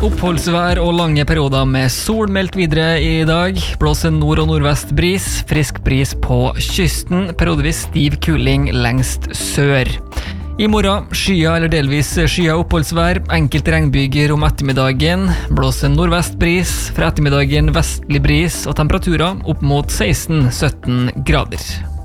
Oppholdsvær og lange perioder med sol meldt videre i dag. Blåser nord- og nordvest bris, frisk bris på kysten, periodevis stiv kuling lengst sør. I morgen skyer eller delvis skyer oppholdsvær, enkelte regnbyger om ettermiddagen, blåser nordvest bris, fra ettermiddagen vestlig bris og temperaturer opp mot 16-17 grader.